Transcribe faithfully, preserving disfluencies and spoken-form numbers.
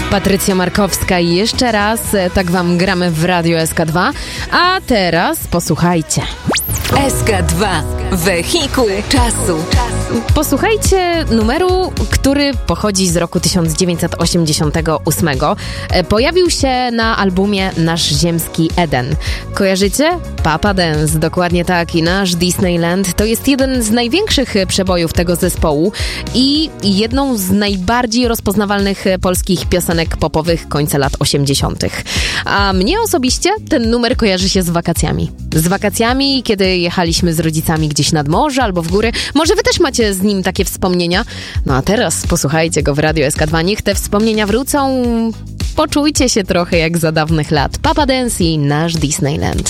Patrycja Markowska i jeszcze raz, tak wam gramy w Radio S K dwa, a teraz posłuchajcie. S K dwa. Wehikuł czasu. Posłuchajcie numeru, który pochodzi z roku tysiąc dziewięćset osiemdziesiątego ósmego. Pojawił się na albumie Nasz Ziemski Eden. Kojarzycie? Papa Dance, dokładnie tak. I Nasz Disneyland to jest jeden z największych przebojów tego zespołu i jedną z najbardziej rozpoznawalnych polskich piosenek popowych końca lat osiemdziesiątych. A mnie osobiście ten numer kojarzy się z wakacjami. Z wakacjami, kiedy jechaliśmy z rodzicami gdzieś nad morze albo w góry. Może wy też macie z nim takie wspomnienia? No a teraz posłuchajcie go w Radio S K dwa. Niech te wspomnienia wrócą. Poczujcie się trochę jak za dawnych lat. Papa Dance i Nasz Disneyland.